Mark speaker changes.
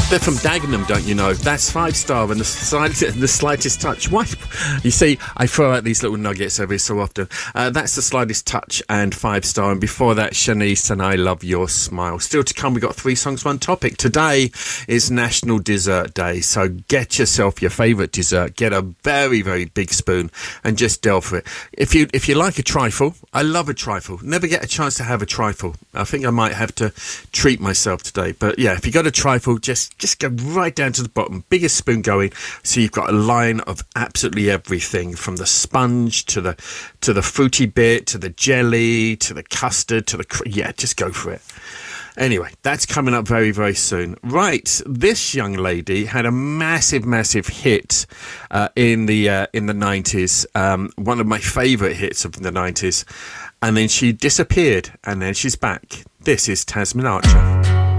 Speaker 1: They're from Dagenham, don't you know? That's 5-star and the slightest touch. Why? You see, I throw out these little nuggets every so often. That's the slightest touch and 5-star. And before that, Shanice and I Love Your Smile. Still to come, we got 3 songs, 1 topic. Today is National Dessert Day, so get yourself your favourite dessert. Get a very, very big spoon and just delve for it. If you like a trifle, I love a trifle. Never get a chance to have a trifle. I think I might have to treat myself today. But yeah, if you got a trifle, just go right down to the bottom, biggest spoon going, so you've got a line of absolutely everything, from the sponge to the fruity bit, to the jelly, to the custard, to the yeah, just go for it. Anyway, that's coming up very, very soon. Right, this young lady had a massive, massive hit in the 90s, one of my favourite hits of the 90s, and then she disappeared, and then she's back. This is Tasmin Archer.